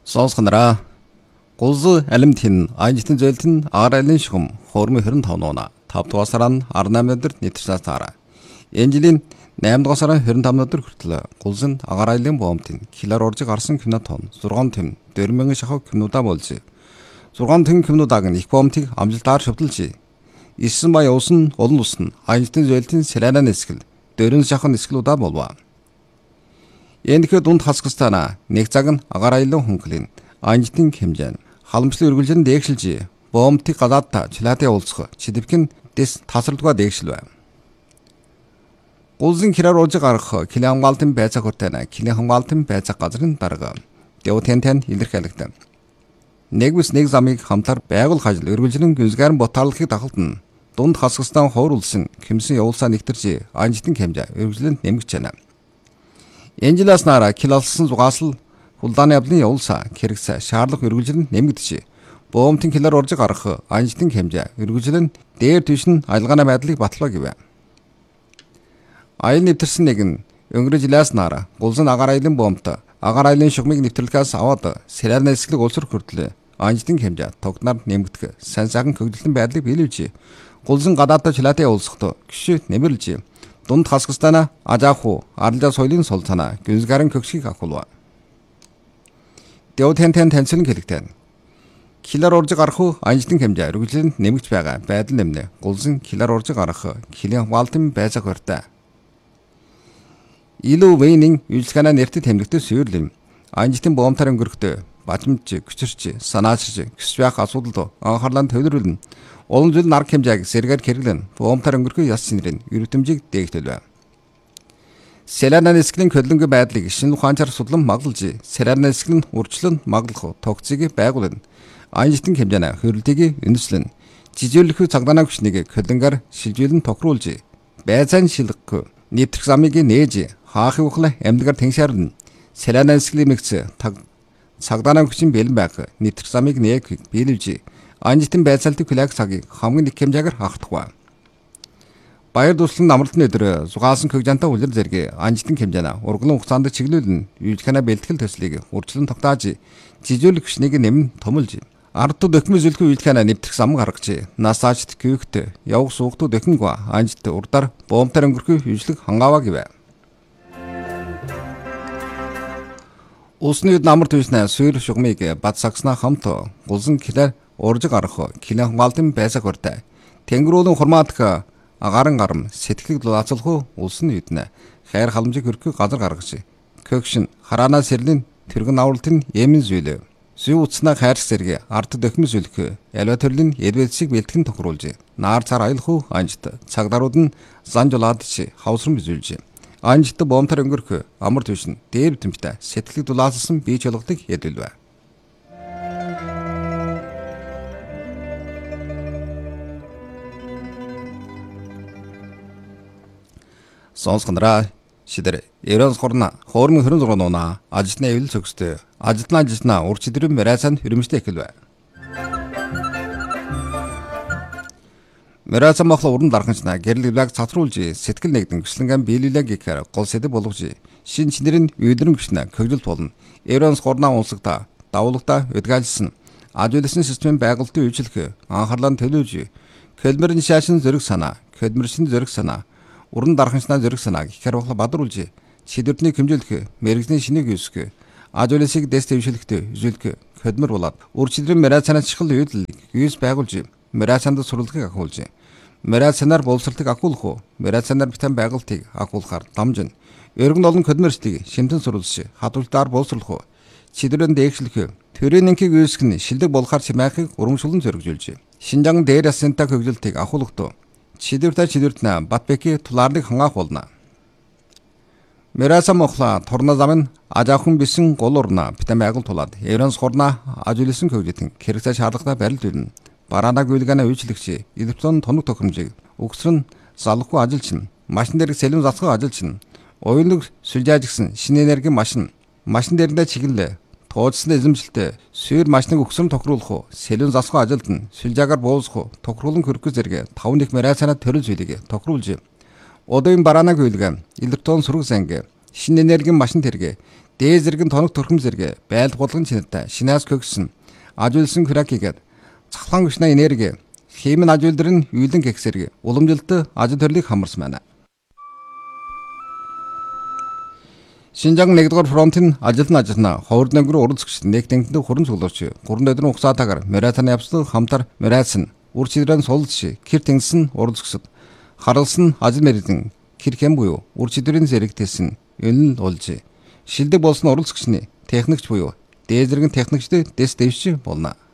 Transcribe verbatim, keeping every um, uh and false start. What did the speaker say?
Сонсгонороо Гулз алимтын ажилтны зөөлтөн агаар айлын шугам хөрмө хорин тавнуuna тав дугаар сарын арван намын өдөр нийтэрсэн таараа. Энэ жилийн найман дугаар сарын хорин тавны өдөр хүртэл Гулз нь агаар айлын боомтын килоор уржиг гарсан кино тон зургаан төм дөрвөн мянган шахав кинодаа болж. зургаан төм кинодааг нь их боомтыг амжилтаар шөвдөлж. Исэн бая усан олон усан ажилтны зөөлтөн Сэлана нэсгэл дөрвөн шахав нэсгэлүүдаа болваа. Энэхүү дунд хасгастана нэг цаг нь агаар айлын хөнгөлийн анжтын хэмжээ халамжлал үргэлжлэн дээшилж боомтыг гадаадта чилаатаа уулзах чидвхэн дэс тасралдгаа дээшил байна. Гулзын кираар уужиг гарах килээ хамгаалтын байцааг хүртэнэ килээ хамгаалтын байцааг газрын дарга дэв тентэн илэрхийлэгдэн. Нэг бүс нэг замыг хамтар байгуул хажил үргэлжлэн гүнзгийрэн ботаалхыг дахалтан дунд хасгастан ховруулсан хэмсэн явуулсаа нэгтэрч анжтын хэмжээ үргэлжлэн нэмэгч байна. Энэ жилээс нараа килалсан зугаасл хулдааны явдлын явуулсаа хэрэгсэ шаарлах үргэлжлэн нэмэгдэж боомтын килаар уржиг гарах анжтын хэмжээ үргэлжлэн дээр түвш нь аялгааны байдлыг батлаа гэв. Аял нэвтэрсэн нэг нь өнгөрөж жилээс нараа Гулзын агаар айлын боомт агаар айлын шугмыг нэвтрэлгээс аваад Сэлана нэсгэлэг улсрах хүртэл анжтын хэмжээ тогтноор нэмэгдэх сайн сайхан хөгжлөлтөн байдлыг биелүүлж Гулзын гадаадаа чилаатаа уулзахдаа гişү нэмэрлж дунд хасгастана ажааху аралжаа соёлын сул цанаа гүнзгийрэн көгшгийг ахуулва. Дэв тентэн танцлын хэлэгтэн. Килаар уржиг гарах анжтын хэмжээ үргэлжлэн нэмэгч байгаа байдал нэмнэ. Гулзын килаар уржиг гарах килийн хамгаалтын байцааг хүртэ. Илүү вейнин үйлчлэгэнэ нэртэд тэмдэгтэй сүйрлэм. Анжтын боомтар өнгөрөхтэй бажимч хүчирч санаачж гэсвэх асуудалд анхаарлаа төвлөрүүлнэ. Олон зүйл нар хэмжээг сэргээр хэрэглэн боомтар өнгөрөхөй яс синрийн эрдэмжийг дээгтэлвэ. Сэлана нэсгэлийн хөдлөнгө байдлыг шинэ ухаанчаар судлан маглалж, Сэлана нэсгэл нь урьдчилан маглах тогтцыг байгуулна. Анжтын хэмжээнэ хөрөлтийг үндэслэн, жижиглэх цагдаагийн хүчнийг хөдлөнгөөр шилжүүлэн тохируулж, байцаан шилгэх нэвтрэх замыг нээж, хаахын ухлаа амьдгаар тэншаарлна. Сэлана нэсгэлийн мэгц цагдаагийн хүчин бэлэн байх нэвтрэх замыг нээг биелүүлж анжтын байцаалтын хүлээх цагийг хамгийн их хэмжээгээр хаагтахва. Баяр дуслан амралтын өдөр зугаалсан хөгжантай үлрэл зэрэг анжтын хэмжээнэ ургалан хугацаанд чиглүүлэн үйлчлэгэнэ бэлтгэл төслийг урьдчилан тогтоож жижиглэх хүчнийг нэмэн томулж ард ту дөхмө зүлхүү үйлчлэгэнэ нэвтрэх зам гаргаж нас аажт күйхт явах суугтуу дөхөнгөө анжт урдаар боомтар өнгөрөхөй үйлчлэг хангааваа гэвэ. Усны намар төвснэ сүйр шугмыг бат сагснаа хамт Гулзын килээр уржиг гарах килээ хамгаалтын байцааг хүртэ. Тэнгэрүүлэн хурмаадах агарын гарам сэтгэлийг дулаацлах улсын үднэ хайр халамжийг хөрөх газар гаргаж көгшин хараана сэрлийн тэргэн авралтын эмэн зүйлээ зүй утснаа хайр зэрэг ард дөхмөс үлэх ялва төрлийн эдвэлсийг бэлтгэн тохируулж наар цар аялах анжт цагдаарууд нь занжуулаадч хавсран бизүүлж анжт боомтар өнгөрөх амар түвшин дээр тэмцтэй сэтгэлийг дулаацсан бие чуулгадыг ядэлвэ. Сонсгонороо шидэр Эрос хорна хоормын хорин зургуунаа ажилтны эвлэл цогстой ажилтны ажилтнаа урчидрын мэрайсан хөрөмжтэй эхэлвэ. Мэрайсан мохло уран дарханчна гэрэл ивлаг цацруулж сэтгэл нэгдэн гүслэнгэн биелүүлэг гэхээр гол сэдэв болгож шин чинэрийн үйдэрэн гүшнэ хөгжил болно. Эрос хорнаа унсагта давуулагта өдгaalсан ажиулсан системийн байгуулалтын үйлчлэх анхаарлаа төлөвлөж көлмөрийн шашин зөрөг санаа көлмөршин зөрөг санаа уран дарханчнаа зөрөг санааг ихэр бахла бадруулж шийдвэртний хэмжүүлэх мэрэгжлийн шинийг үүсгэх ажуулсыг дэс төвшөлтөд үзүүлэх хөдмөр болоод үрчидрэн мэрайцанаа чихэл үйлдэл юус байгуулж мэрайцанд сурвалжийг ахуулж мэрайцанаар боловсролтыг ахуулах мэрайцанаар битэн байгуултыг ахуулахаар дамжин өргөн олон хөдмөрчлийг шимтэн сурвалж хадвалтаар боловсруулах шийдвэрэн дээгшлэх төрөнинхийг үүсгэн шилдэг болохаар чимээхийг урамшуулан зөргижүүлж Шинжаан дээр ясантай хөгжөлтийг ахуулахдаа шийдвэртэй шийдвэртнэ Батбеки тулаарлыг хангаах болно. Мэрайсан мохла торна замын ажаахан бисэн гол урна битэн байгуул тулаад Евронс хорна ажуулсан хөгжөлтөн хэрэгцээ шаардлагатай барил дүрнэ. Бараанаг үйлгэнэ үйлчлэгч электрон тоног тохиромжийг өгсрөн залахгүй ажилчин машин дээрх сэлэн засах ажилчин уяндаг сүлжээж гисэн шинэ энерги машин машин дээрэндээ чиглэлээ тооцсон эзэмшилтэй сүйр машиныг өгсрөн тохируулах сэлэн засах ажилд нь сүлжаагаар буулгах тохируулан хөрөх зэрэг таван их мэрайсанаа төрөл зүйлийг тохируулж Одоын бараанаг үйлгэн электрон сураг занг шинэ энергийн машин тэрэг дээ зэрэг тоног төрхөм зэрэг байдал болгон чинэтэй шинаас көгсөн ажуулсан хүрээгээд цахлан гүшнэ энерги химийн ажуулдар нь юйлэн гэгсэрэг уламжилт аж төрлийг хамарсан байна. Шинжаан нэгдүгээр фронтын ажилтан ажиллана ховор дэнгэр уралцагч нэгтэнгэнд хуран цуглууч гурван өдрийн хугацаатаагаар маратоны явцлал хамтар маратсан үр чидрэн сулж кир тэнгисэн уралцагчд харалсан ажил мэрэгэн кирхэм буюу үр чидрийн зэрэг тэсэн энэ л болж шилдэг болсон уралцагчны техникч буюу дээ зэрэг техникчд дэс дэвш болно.